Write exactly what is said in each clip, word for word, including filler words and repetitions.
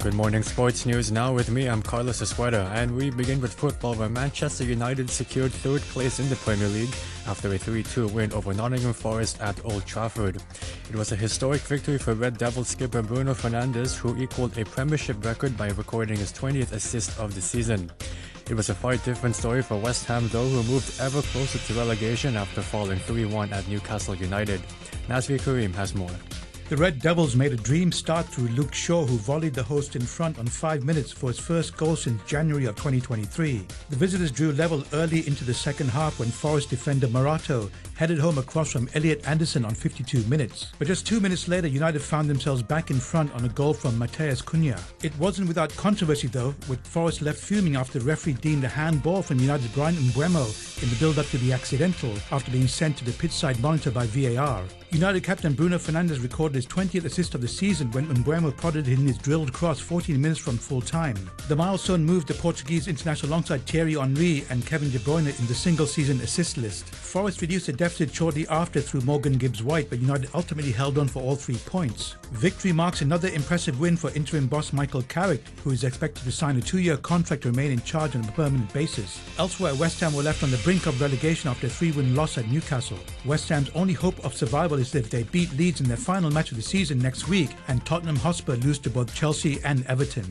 Good morning, sports news now with me. I'm Carlos Escueda, and we begin with football where Manchester United secured third place in the Premier League after a three two win over Nottingham Forest at Old Trafford. It was a historic victory for Red Devils skipper Bruno Fernandes, who equaled a Premiership record by recording his twentieth assist of the season. It was a far different story for West Ham though, who moved ever closer to relegation after falling three one at Newcastle United. Nazri Karim has more. The Red Devils made a dream start through Luke Shaw, who volleyed the host in front on five minutes for his first goal since January of twenty twenty-three. The visitors drew level early into the second half when Forest defender Morato headed home across from Elliot Anderson on fifty-two minutes. But just two minutes later, United found themselves back in front on a goal from Mateus Cunha. It wasn't without controversy though, with Forest left fuming after the referee deemed a handball from United's Brian Mbeumo in the build-up to the accidental after being sent to the pitchside monitor by V A R. United captain Bruno Fernandes recorded his twentieth assist of the season when Mbeumo prodded in his drilled cross fourteen minutes from full time. The milestone moved the Portuguese international alongside Thierry Henry and Kevin De Bruyne in the single-season assist list. Forest reduced the deficit shortly after through Morgan Gibbs-White, but United ultimately held on for all three points. Victory marks another impressive win for interim boss Michael Carrick, who is expected to sign a two-year contract to remain in charge on a permanent basis. Elsewhere, West Ham were left on the brink of relegation after a three-win loss at Newcastle. West Ham's only hope of survival is if they beat Leeds in their final match of the season next week and Tottenham Hotspur lose to both Chelsea and Everton.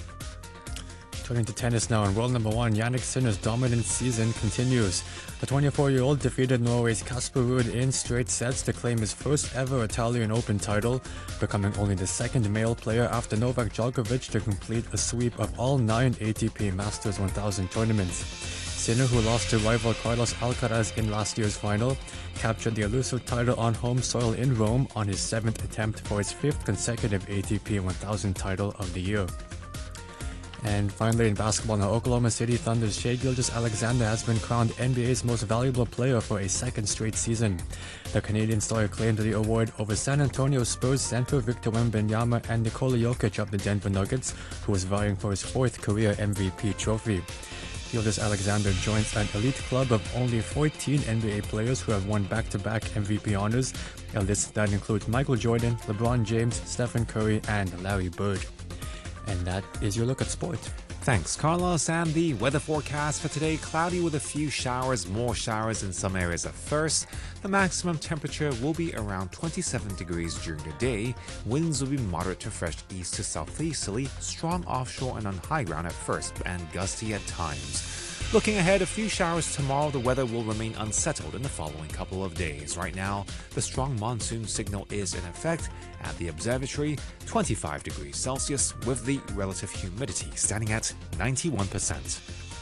Turning to tennis now, and world number one Jannik Sinner's dominant season continues. The twenty-four-year-old defeated Norway's Casper Ruud in straight sets to claim his first ever Italian Open title, becoming only the second male player after Novak Djokovic to complete a sweep of all nine A T P Masters one thousand tournaments. Sinner, who lost to rival Carlos Alcaraz in last year's final, captured the elusive title on home soil in Rome on his seventh attempt for his fifth consecutive A T P one thousand title of the year. And finally, in basketball now, Oklahoma City Thunder's Shai Gilgeous-Alexander has been crowned N B A's most valuable player for a second straight season. The Canadian star claimed the award over San Antonio Spurs center Victor Wembanyama and Nikola Jokic of the Denver Nuggets, who was vying for his fourth career M V P trophy. Gilgeous-Alexander joins an elite club of only fourteen N B A players who have won back-to-back M V P honors, a list that includes Michael Jordan, LeBron James, Stephen Curry, and Larry Bird. And that is your look at sport. Thanks, Carlos. And the weather forecast for today, cloudy with a few showers, more showers in some areas at first. The maximum temperature will be around twenty-seven degrees during the day. Winds will be moderate to fresh east to southeasterly, strong offshore and on high ground at first, and gusty at times. Looking ahead, a few showers tomorrow. The weather will remain unsettled in the following couple of days. Right now, the strong monsoon signal is in effect at the observatory, twenty-five degrees Celsius, with the relative humidity standing at ninety-one percent.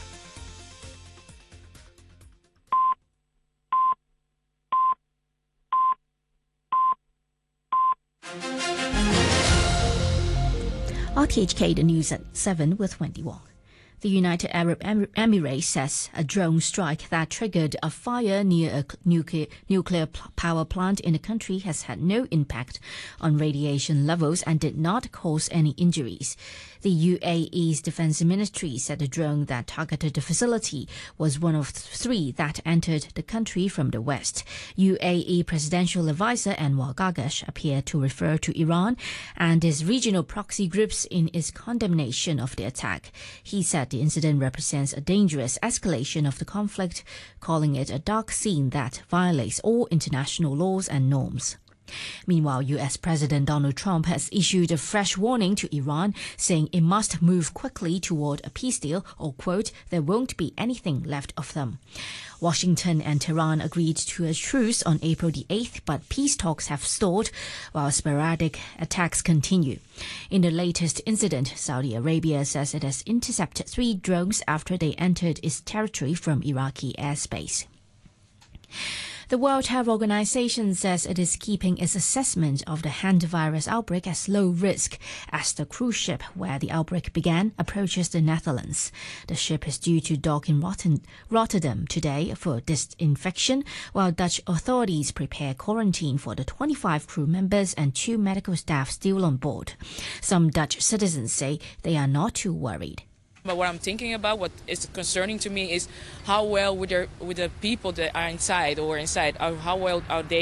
R T H K, the news at seven with Wendy Wong. The United Arab Emirates says a drone strike that triggered a fire near a nuclear, nuclear power plant in the country has had no impact on radiation levels and did not cause any injuries. The U A E's defense ministry said the drone that targeted the facility was one of three that entered the country from the west. U A E presidential advisor Anwar Gargash appeared to refer to Iran and its regional proxy groups in its condemnation of the attack. He said the incident represents a dangerous escalation of the conflict, calling it a dark scene that violates all international laws and norms. Meanwhile, U S President Donald Trump has issued a fresh warning to Iran, saying it must move quickly toward a peace deal or, quote, there won't be anything left of them. Washington and Tehran agreed to a truce on April the eighth, but peace talks have stalled while sporadic attacks continue. In the latest incident, Saudi Arabia says it has intercepted three drones after they entered its territory from Iraqi airspace. The World Health Organization says it is keeping its assessment of the hantavirus outbreak as low risk as the cruise ship where the outbreak began approaches the Netherlands. The ship is due to dock in Rotterdam today for disinfection, while Dutch authorities prepare quarantine for the twenty-five crew members and two medical staff still on board. Some Dutch citizens say they are not too worried. But what I'm thinking about, what is concerning to me, is how well with, their, with the people that are inside or inside, how well are they